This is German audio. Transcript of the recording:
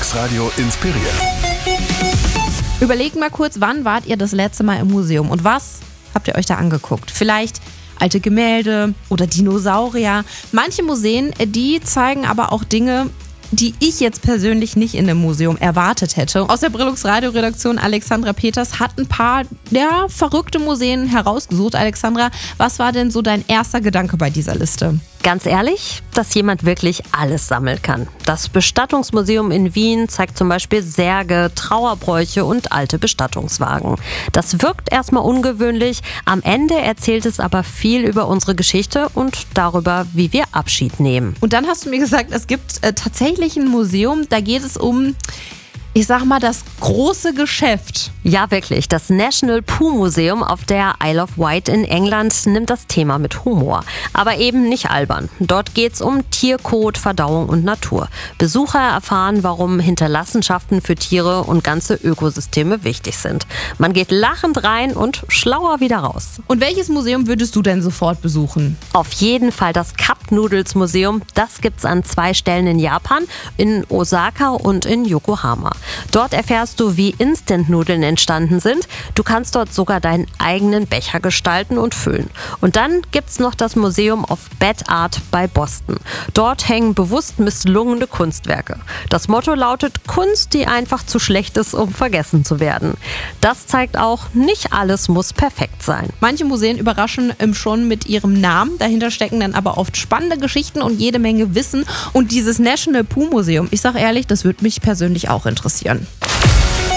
Deluxe Radio inspiriert. Überlegt mal kurz, wann wart ihr das letzte Mal im Museum und was habt ihr euch da angeguckt? Vielleicht alte Gemälde oder Dinosaurier. Manche Museen, die zeigen aber auch Dinge, die ich jetzt persönlich nicht in einem Museum erwartet hätte. Aus der Brillux Radio-Redaktion Alexandra Peters hat ein paar verrückte Museen herausgesucht. Alexandra, was war denn so dein erster Gedanke bei dieser Liste? Ganz ehrlich, dass jemand wirklich alles sammeln kann. Das Bestattungsmuseum in Wien zeigt zum Beispiel Särge, Trauerbräuche und alte Bestattungswagen. Das wirkt erstmal ungewöhnlich, am Ende erzählt es aber viel über unsere Geschichte und darüber, wie wir Abschied nehmen. Und dann hast du mir gesagt, es gibt tatsächlich ein Museum, da geht es um, ich sag mal, das große Geschäft. Ja, wirklich. Das National Poo Museum auf der Isle of Wight in England nimmt das Thema mit Humor. Aber eben nicht albern. Dort geht's um Tierkot, Verdauung und Natur. Besucher erfahren, warum Hinterlassenschaften für Tiere und ganze Ökosysteme wichtig sind. Man geht lachend rein und schlauer wieder raus. Und welches Museum würdest du denn sofort besuchen? Auf jeden Fall das Cup Noodles Museum. Das gibt's an 2 Stellen in Japan, in Osaka und in Yokohama. Dort erfährst du, wie Instant-Nudeln entstanden sind. Du kannst dort sogar deinen eigenen Becher gestalten und füllen. Und dann gibt's noch das Museum of Bad Art bei Boston. Dort hängen bewusst misslungene Kunstwerke. Das Motto lautet: Kunst, die einfach zu schlecht ist, um vergessen zu werden. Das zeigt auch, nicht alles muss perfekt sein. Manche Museen überraschen schon mit ihrem Namen. Dahinter stecken dann aber oft spannende Geschichten und jede Menge Wissen. Und dieses National Poo Museum, ich sag ehrlich, das würde mich persönlich auch interessieren.